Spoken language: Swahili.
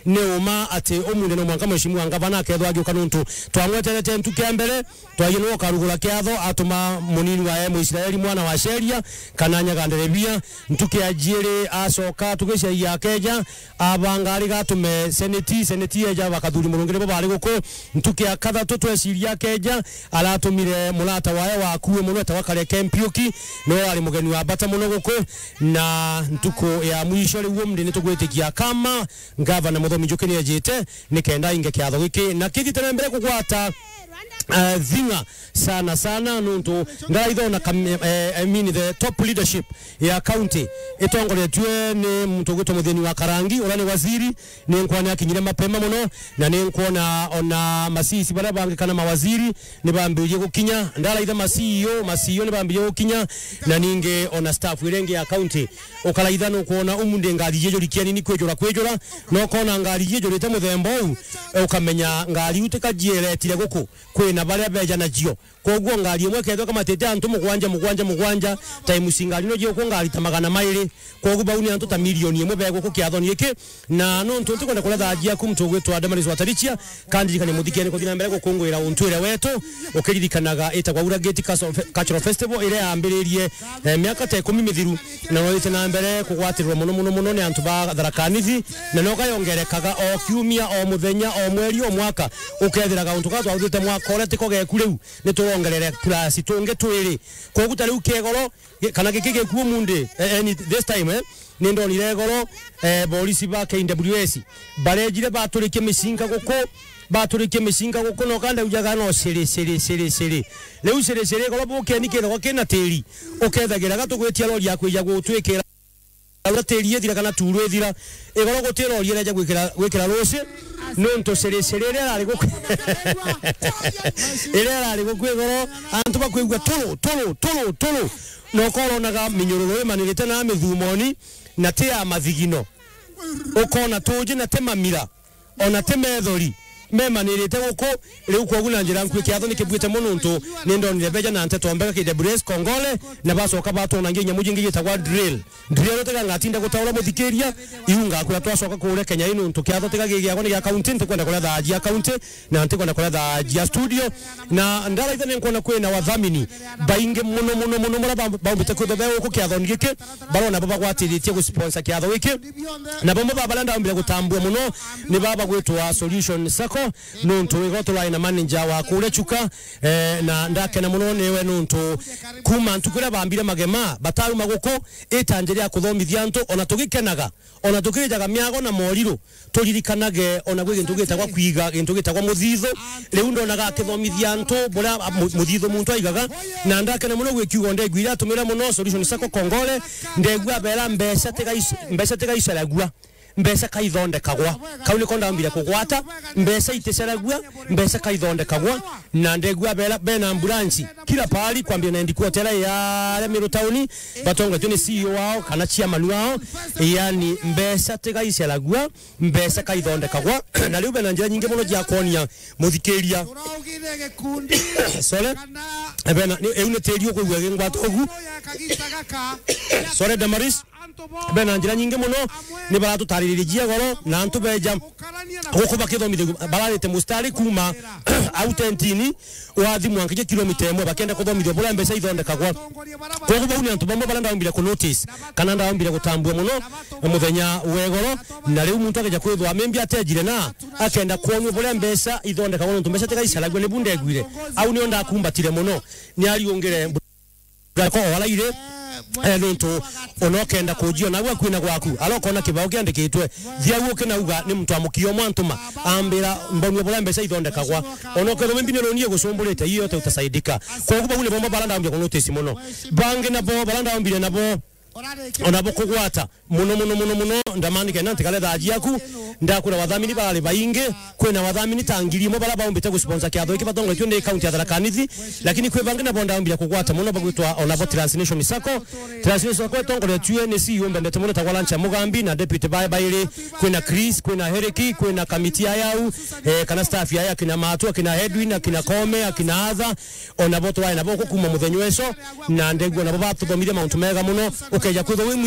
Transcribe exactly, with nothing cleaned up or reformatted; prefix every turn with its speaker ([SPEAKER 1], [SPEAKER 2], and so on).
[SPEAKER 1] ne uma ate omunde no mwanka mheshimiwa ngavana ketho agioka nuntu twamweterete ntuke mbere twayinwo karugula kiatho atuma munini wa emu Israeli mwana wa Sheria kananya ganderebia ntuke ajire asoka tugesha ya keja abangari gatume seneti seneti eja bakathuri murungire bo bari guko ntuke akatha tutweciria keja alatumire mulata wae wakuwe muno tawakare kempiuki no ari mugeni wa bata muno guko na ntuko ya mwisho riwo mndi nitugwetikia kama ngavana muthomi njukini ejete nikenda inge kiatho giki na kithitene mbere kugwata Uh, zinga sana sana nuntu ndaitho na uh, I mean the top leadership ya county itongoretwe ni mtu gito mutheni wa Karangi urani waziri ni nkwani akinyire mapema muno na ni nkwona ona masisi bara bangi kana mawaziri ni bambiye gukinya ndaraitha masiyo masiyo ni bambiye gukinya na ninge ona staff irenge ya county ukaraitha no kuona umunde ngari yejo likiani ni kwejora kwejora no kona ngari yejo lete muthembo ukamenya ngari uteka jiretire guku kwina baria beja na jio koguo ngari imwe ketho kama tete antu mugwanja mugwanja mugwanja time singali no jio ko ngari tamagana maire koguo bauni antu ta milioni imwe bego ko kiathoni iki na no ntu ntikwenda kula thajia ku mtu gwetwa Damaris Watarichia kandi dikane muthikene ko thina mbere ko kungwira untwire wetu ukiririkanaga eta kwa Urageti Cultural Festival ile ambiririe eh, miaka ta ikumi mithiru na no itena mbere kugwatirwa muno muno muno ni antu ba tharakanithi na no kayongerekaga o kiumia o muthenya o mweri o mwaka ukethiraga untu ka twathite mwaka ore tiko geku riu ni turongerere plus tunge twiri koguta riu kegoro kana gikige ku munde any this time eh ni ndonire goro eh polisi ba K W S barejire baturikie misinga guko baturikie misinga guko no kanda ujaga no siri siri siri siri riu siri siri goro buke ni kero kina tiri ukethagira gatugwetia lori yakwe gutwikira alateri ethira kana turu ethira igoro gutira ori ereja gwikira gwikira rose nonto sere sere ere ari gukwe ere ari gukwe igoro antu bakwigwa tolo tolo tolo tolo no koronaga minyororo emanirite na mithumoni na te ya mathigino ukona toje na te mamira ona te methori memanirite guko riu kwa guna njira nkwe kiatho ni kibwite mununtu ni ndonire beja na ante tombeka K W S Kongole na basoka batu na nginya mujingi gitagwa drill drill tega ngatinda gutaura muthikiria iunga kwa twasoka kure Kenya inu ntu kiatho tega gigia kwa ni county ntikwenda kula thaji county na ntikwenda kula thaji studio na ndara ithe nkona kwina wathamini bainge muno muno muno mura bambite ku thebe ku kiatho ngike barona baba gwatiritie ku sponsor kiatho wiki na bomba baba landa ambire gutambua muno ni baba gwetwa Solution Sako nuntu igoto line manager wa kule chuka eh, na ndake na muno newe nuntu kuma ntukura bambire magema bataru maguko etanjeria kuthomithia ntu ona tugikenaga ona tukijaga miago na moriro tulirikanage ona gwe gintu gitagwa kwiga gintu gitagwa muthitho riu ndonaga akithomithia ntu bora muthitho muntu aigaga na ndake na muno gwikiugo ndegwira atumira muno Solution Sako Kongole ndegwa bera mbesa tiga mbesa tiga iceragua mbesa kaithondekagwa kauni konda ambire kugwata mbesa iteceragua mbesa kaithondekagwa na ndegwa bela bena ambulance kila pali kwambia naendikwa tela ya Lemiro Town batonga tuni C E O wao kana chairman wao yani mbesa tiga iceragua mbesa kaithondekagwa na riu bena njira nyingi muno ja konia muthikiria sole bena eune terio kugwa ngwato ogu sole Damaris bena njira nyingi muno ni baratu tariririjia goro na antu beja huko bakithomithia bararite mustari kuma autentini wathi mwankije kilomita imwe bakenda kuthomithia bora mbesa ithondekagwa koguo bauni antu bamwe baranda ambire ku notice kana nda ambire gutambua muno muthenya wegoro na riu muntu akaja kwithwa membi atejire na akenda kuonwa bora mbesa ithondekagwa ntu mbesa tigaicalagwe ni bunde gwire au ni onda kumbatire muno ni ariongere gako walaire eh nuntu onokenda kujio na gwa kwina gwaku alokona kibao kiandikitwe thia guke na uga ni mtu amukio mwantuma ambira mbonye bola mbesa ithondekagwa onokero mbine ronie gucumbulite iyo te utasaidika koguo bagune bomba balanda ambia kunotice muno bange na bo balanda ambire na bo ona bokugwata muno muno muno muno ndamani kena ntikale thaji yaku ndakura wathamini bale bainge kwena wathamini tangiri mo bala baombite ku sponsor kiatho iki batongo tyo ne county ya Tharaka-Nithi lakini kwe bangi na bonda ambia kugwata muno bagwitwa ona bo Transnation Sako Transnation Sako tongo tyo ne C E O mbende muno takwalancha Mugambi na deputy bye bye kwena Chris kwena Hereki kwena kamiti yao eh, kana staff ya kina Matu kina Edwin kina Kome kina Adha ona bo twa na bo kuma muthenyo eso na ndegwa na bo batuthomire Mount Mega muno ukeja kwitho